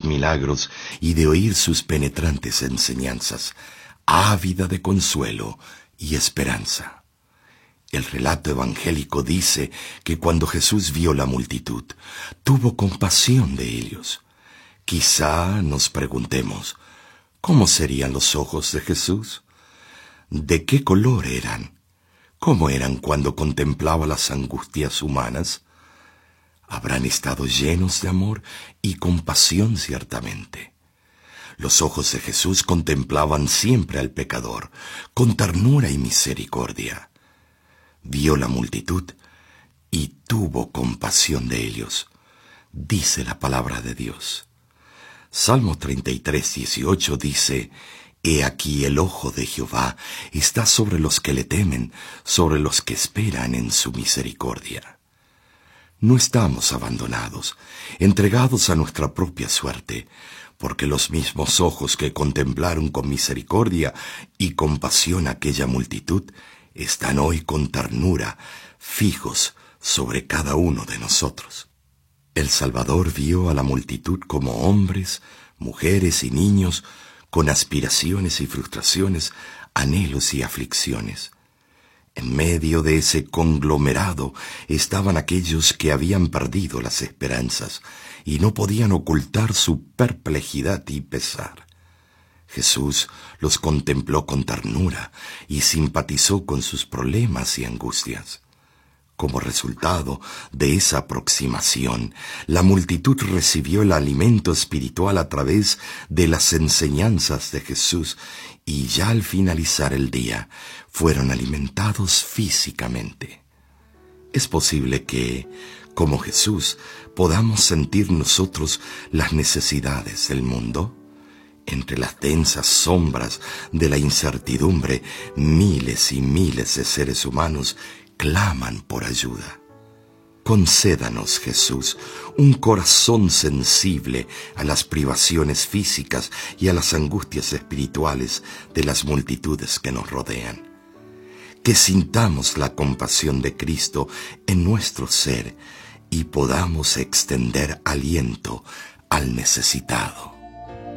milagros y de oír sus penetrantes enseñanzas, ávida de consuelo y esperanza. El relato evangélico dice que cuando Jesús vio la multitud, tuvo compasión de ellos. Quizá nos preguntemos, ¿cómo serían los ojos de Jesús? ¿De qué color eran? ¿Cómo eran cuando contemplaba las angustias humanas? Habrán estado llenos de amor y compasión ciertamente. Los ojos de Jesús contemplaban siempre al pecador, con ternura y misericordia. Vio la multitud y tuvo compasión de ellos, dice la palabra de Dios. Salmo 33:18 dice: He aquí el ojo de Jehová está sobre los que le temen, sobre los que esperan en su misericordia. No estamos abandonados, entregados a nuestra propia suerte, porque los mismos ojos que contemplaron con misericordia y compasión aquella multitud están hoy con ternura fijos sobre cada uno de nosotros. El Salvador vio a la multitud como hombres, mujeres y niños, con aspiraciones y frustraciones, anhelos y aflicciones. En medio de ese conglomerado estaban aquellos que habían perdido las esperanzas y no podían ocultar su perplejidad y pesar. Jesús los contempló con ternura y simpatizó con sus problemas y angustias. Como resultado de esa aproximación, la multitud recibió el alimento espiritual a través de las enseñanzas de Jesús y ya al finalizar el día fueron alimentados físicamente. Es posible que, como Jesús, podamos sentir nosotros las necesidades del mundo. Entre las densas sombras de la incertidumbre, miles y miles de seres humanos claman por ayuda. Concédanos, Jesús, un corazón sensible a las privaciones físicas y a las angustias espirituales de las multitudes que nos rodean. Que sintamos la compasión de Cristo en nuestro ser y podamos extender aliento al necesitado.